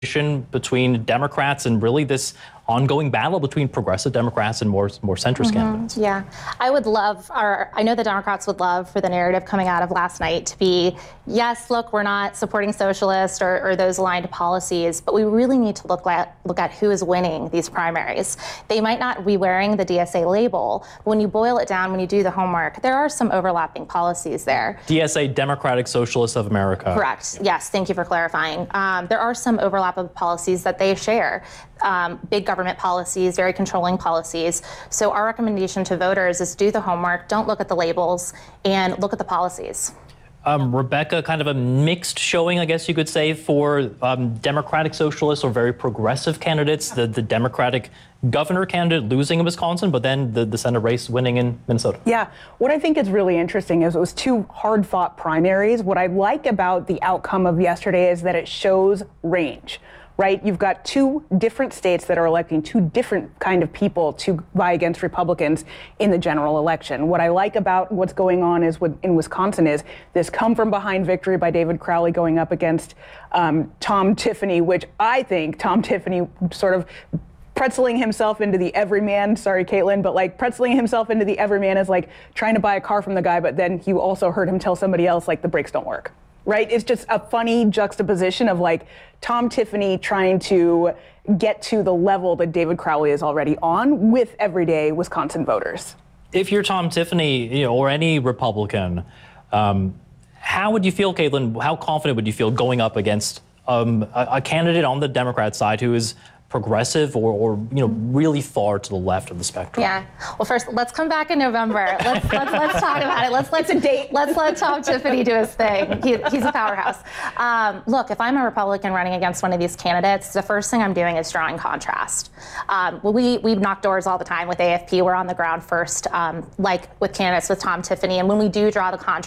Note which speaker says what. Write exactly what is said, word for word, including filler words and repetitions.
Speaker 1: between Democrats and really this ongoing battle between progressive Democrats and more more centrist mm-hmm. candidates.
Speaker 2: Yeah, I would love, or I know the Democrats would love for the narrative coming out of last night to be, yes, look, we're not supporting socialists or, or those aligned policies, but we really need to look at look at who is winning these primaries. They might not be wearing the D S A label, but when you boil it down, when you do the homework, there are some overlapping policies there.
Speaker 1: D S A, Democratic Socialists of America.
Speaker 2: Correct. Yeah. Yes, thank you for clarifying. Um, there are some overlap of policies that they share. Um, big government policies, very controlling policies. So our recommendation to voters is do the homework, don't look at the labels, and look at the policies.
Speaker 1: Um, Rebecca, kind of a mixed showing, I guess you could say, for um, Democratic Socialists or very progressive candidates. The, the Democratic governor candidate losing in Wisconsin, but then the, the Senate race winning in Minnesota.
Speaker 3: Yeah, what I think is really interesting is it was two hard-fought primaries. What I like about the outcome of yesterday is that it shows range. Right? You've got two different states that are electing two different kind of people to vie against Republicans in the general election. What I like about what's going on is with, in Wisconsin is this come from behind victory by David Crowley going up against um, Tom Tiffany, which I think Tom Tiffany sort of pretzeling himself into the everyman, sorry, Caitlin, but like pretzeling himself into the everyman is like trying to buy a car from the guy, but then you also heard him tell somebody else like the brakes don't work. Right? It's just a funny juxtaposition of like Tom Tiffany trying to get to the level that David Crowley is already on with everyday Wisconsin voters.
Speaker 1: If you're Tom Tiffany, you know, or any Republican, um, how would you feel, Caitlin? How confident would you feel going up against um, a, a candidate on the Democrat side who is progressive or, or, you know, really far to the left of the spectrum?
Speaker 2: Yeah. Well, first, let's come back in November. Let's let's, let's talk about it. Let's let's
Speaker 3: a date.
Speaker 2: Let's let Tom Tiffany do his thing. He, he's a powerhouse. Um, look, if I'm a Republican running against one of these candidates, the first thing I'm doing is drawing contrast. Um, we we knock doors all the time with A F P. We're on the ground first, um, like with candidates with Tom Tiffany, and when we do draw the contrast.